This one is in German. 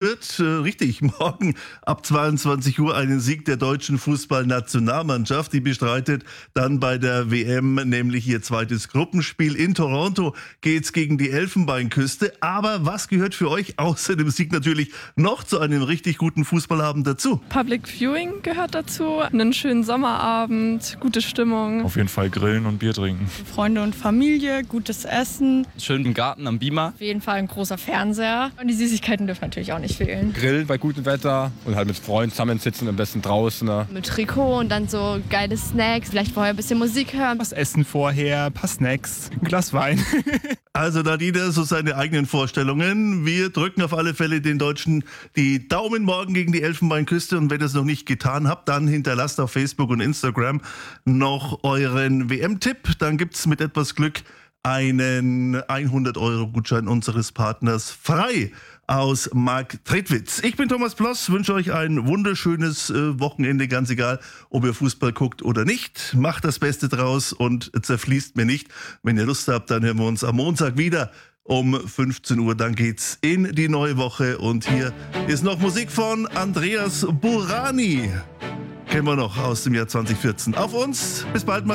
wird. Richtig, morgen ab 22 Uhr einen Sieg der deutschen Fußballnationalmannschaft. Die bestreitet dann bei der WM nämlich ihr zweites Gruppenspiel. In Toronto geht's gegen die Elfenbeinküste. Aber was gehört für euch außer dem Sieg natürlich noch zu einem richtig guten Fußballabend dazu? Public Viewing gehört dazu, einen schönen Sommerabend, gute Stimmung. Auf jeden Fall grillen und Bier trinken. Freunde und Familie, gutes Essen. Schön im Garten am Beamer. Auf jeden Fall ein großer Fernseher. Und die Süßigkeiten dürfen natürlich auch nicht fehlen. Grillen bei gutem Wetter und halt mit Freunden zusammensitzen, am besten draußen. Ne? Mit Trikot und dann so geile Snacks. Vielleicht vorher ein bisschen Musik hören. Was essen vorher, ein paar Snacks, ein Glas Wein. Also da hat jeder so seine eigenen Vorstellungen. Wir drücken auf alle Fälle den Deutschen die Daumen morgen gegen die Elfenbeinküste. Und wenn ihr es noch nicht getan habt, dann hinterlasst auf Facebook und Instagram noch euren WM-Tipp. Dann gibt's mit etwas Glück einen 100-Euro-Gutschein unseres Partners frei aus Mark Tretwitz. Ich bin Thomas Ploss, wünsche euch ein wunderschönes Wochenende, ganz egal, ob ihr Fußball guckt oder nicht. Macht das Beste draus und zerfließt mir nicht. Wenn ihr Lust habt, dann hören wir uns am Montag wieder um 15 Uhr. Dann geht's in die neue Woche und hier ist noch Musik von Andreas Burani. Kennen wir noch aus dem Jahr 2014. Auf uns, bis bald mal.